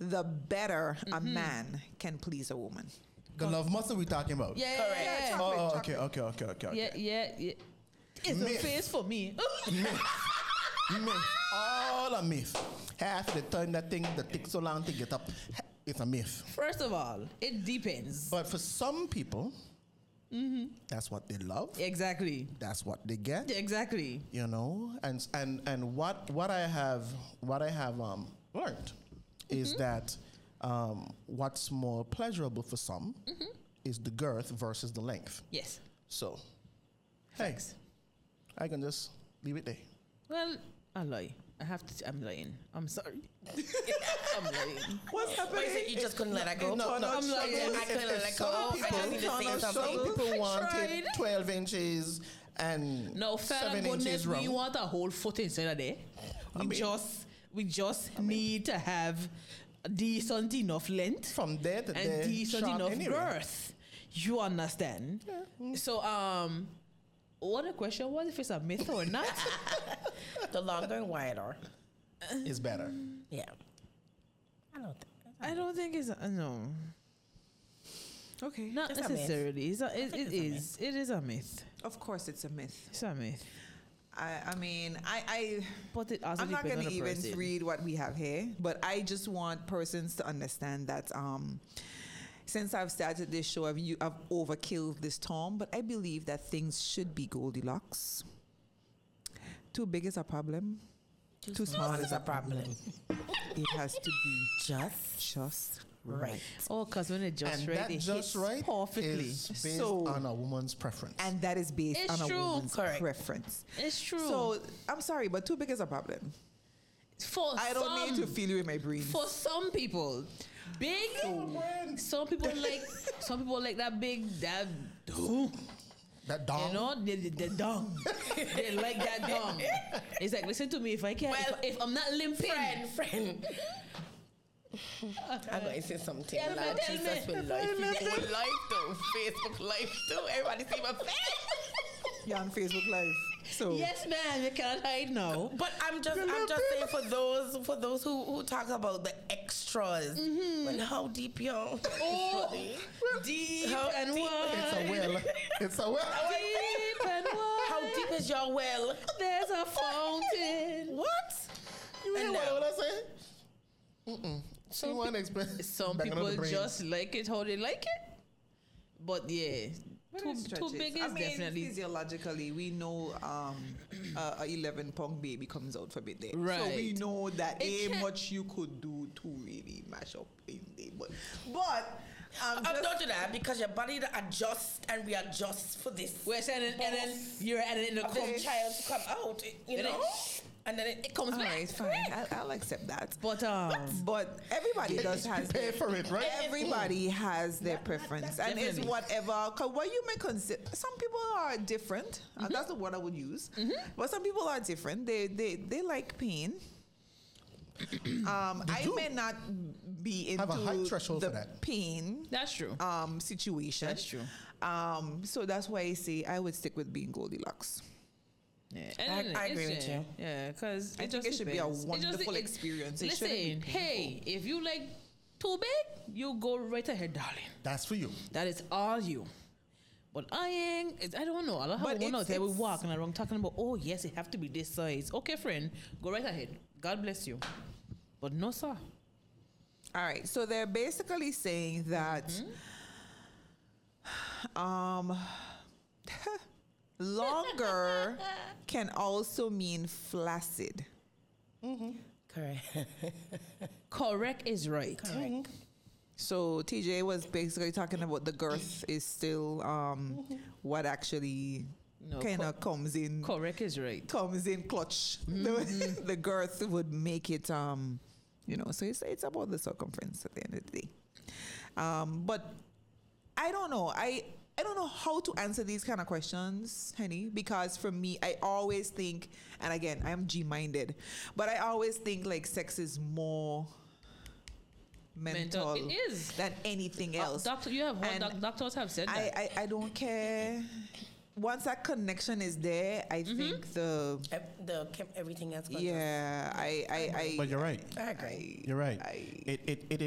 the better a man can please a woman. The love muscle we talking about. Yeah, Correct. yeah, yeah. Oh, okay. Yeah. It's Myth. a face for me. Myth. All a myth. Half the time that thing that takes so long to get up, it's a myth. First of all, it depends. But for some people, that's what they love. Exactly. That's what they get. Exactly. You know, and what I have learned is that what's more pleasurable for some is the girth versus the length. Yes. So, thanks. I can just leave it there. Well, I lie. I'm lying. I'm sorry. I'm lying. What's happening? Wait, so you just couldn't let her go? No, I'm lying. I couldn't let her go. Some I just need to say some something. people wanted tried. 12 inches and No, fella 7 goodness, inches we round. want a whole foot inside of there. We just need to have decent enough length From there to there, and decent sharp enough anyway. girth. You understand? Yeah. So, what the question was, if it's a myth or not? The longer and wider. Is better. Yeah. I don't think it's no. Okay. Not It's a myth. necessarily. It It is a myth. Of course, it's a myth. It's a myth. I mean, But it also I'm not depends going to on the even person. read what we have here, but I just want persons to understand that since I've started this show, I've overkilled this term, but I believe that things should be Goldilocks. Too big is a problem. Too small is a problem. It has to be just right. Oh, because when it's just And right, that it just hits right perfectly. is based So- on a woman's preference. And that is based It's on a true. woman's Correct. preference. It's true. So I'm sorry, but too big is a problem. for I don't need to feel you in my brain. For some people, big. Some people like that big that. That dog. You know, the dung. They like that dung. It's like, listen to me. If I can't, Well, if I'm not limping, Friend. I'm going to say something. Tell me, Lord tell Jesus me. will life. You whole life though. Facebook life too. Everybody see my face. You're on Facebook Live. So yes, man, you can't hide now. But I'm just saying for those who talk about the extras. Well, how deep y'all? Oh, deep How and deep? wide. It's a well. Deep and wide. How deep is your well? There's a fountain. What? You hear And what now- I say? She want to explain. Some Back on the people brain. just like it how they like it. But yeah, But too it stretches. big is I mean, definitely physiologically, we know a 11-pound baby comes out for a bit there. So Right. we know that It ain't can't- much you could do to really mash up in there. But I'm not to that because your body adjusts and readjusts for this. We're saying, and then you're adding in the This coach. child to come out, you And know, it- and then it comes all back. right, fine. I'll accept that. But But everybody does has Pay for it, right? everybody has their preference, and it's Definitely. whatever. Cause what you may consider, some people are different. That's the word I would use. But some people are different. They like pain. I you may not be into have a high threshold the for that? pain that's true. situation. That's true. So that's why I say I would stick with being Goldilocks. Yeah, I agree with you. Yeah, because I think it should be a wonderful experience. It shouldn't be Listen, painful. hey, if you like too big, you go right ahead, darling. That's for you. That is all you. But I don't know. I don't have But one out there we it's- walking around talking about, oh yes, it have to be this size. Okay, friend, go right ahead. God bless you. But no, sir. All right. So they're basically saying that longer can also mean flaccid. Correct. Correct is right. So TJ was basically talking about the girth is still what actually No, kind of comes in Correct is right. clutch. The girth would make it so it's about the circumference at the end of the day. But I don't know. I don't know how to answer these kind of questions, Henny, because for me, I always think, and again, I'm G-minded, but I always think like sex is more mental It is. than anything else. Doctor, you have And doctors have said that. I don't care once that connection is there, I think Everything else. yeah, I But you're right. I agree. You're right. It